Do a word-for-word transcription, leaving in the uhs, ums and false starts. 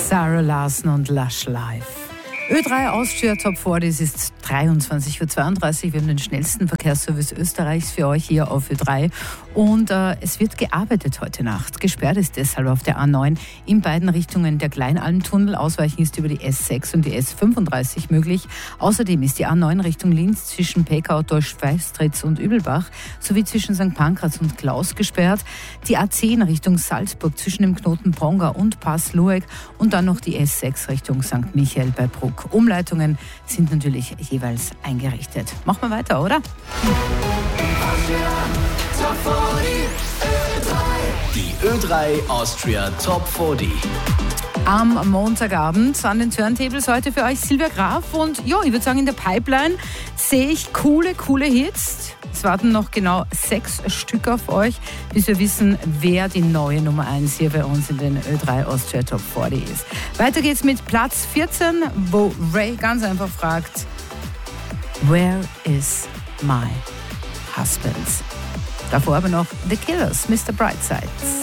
Sarah Larsen und Lush Life. Ö drei Austria Top vierzig, es ist dreiundzwanzig Uhr zweiunddreißig. Wir haben den schnellsten Verkehrsservice Österreichs für euch hier auf Ö drei. Und äh, es wird gearbeitet heute Nacht. Gesperrt ist deshalb auf der A neun in beiden Richtungen der Kleinalmtunnel. Ausweichen ist über die S sechs und die S fünfunddreißig möglich. Außerdem ist die A neun Richtung Linz zwischen Pekau, Dorsch-Feistritz und Übelbach sowie zwischen Sankt Pankraz und Klaus gesperrt. Die A zehn Richtung Salzburg zwischen dem Knoten Pronga und Pass-Lueck und dann noch die S sechs Richtung Sankt Michael bei Bruck. Umleitungen sind natürlich jeweils eingerichtet. Machen wir weiter, oder? Die Ö drei Austria Top vierzig. Am Montagabend an den Turntables heute für euch Silvia Graf. Und ja, ich würde sagen, in der Pipeline sehe ich coole, coole Hits. Es warten noch genau sechs Stück auf euch, bis wir wissen, wer die neue Nummer eins hier bei uns in den Ö drei Austria Top vierzig ist. Weiter geht's mit Platz vierzehn, wo Ray ganz einfach fragt, Where is my husband? Davor aber noch The Killers, Mister Brightside.